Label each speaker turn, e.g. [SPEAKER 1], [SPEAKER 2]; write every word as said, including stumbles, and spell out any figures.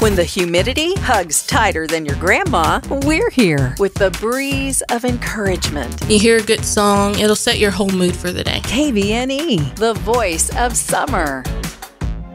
[SPEAKER 1] When the humidity hugs tighter than your grandma, we're here with the breeze of encouragement.
[SPEAKER 2] You hear a good song, it'll set your whole mood for the day.
[SPEAKER 1] K V N E, the voice of summer.